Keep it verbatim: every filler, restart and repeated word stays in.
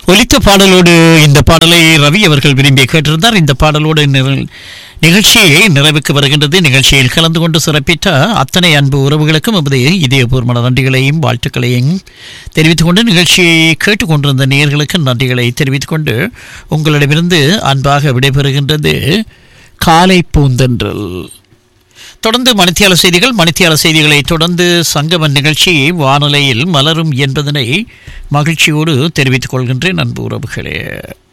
ஒலித்த பாடலோடு இந்த பாடலை ரவி அவர்கள் விரும்பி கேட்டிருந்தார். இந்த பாடலோடு நிகழ்ச்சியை நிறைவுக்கு வருகின்றது. நிகழ்ச்சியில் கலந்து கொண்டு சிறப்பித்த அத்தனை அன்பு உறவுகளுக்கும் நமது இதயபூர்வமான நன்றிகளையும் வாழ்த்துக்களையும் தெரிவித்துக் கொண்டு நிகழ்ச்சியை கேட்டுக்கொண்டிருந்த நேயர்களுக்கு நன்றிகளை தெரிவித்துக் கொண்டு உங்களிடமிருந்து அன்பாக விடைபெறுகின்றது காலை பூந்தென்றல். தொடர்ந்து மணித்தியால செய்திகள். மணித்தியால செய்திகளை தொடர்ந்து சங்கமன் நிகழ்ச்சி வானொலியில் மலரும் என்பதனை மகிழ்ச்சியோடு தெரிவித்துக் கொள்கின்றேன் அன்பு உறவுகளே.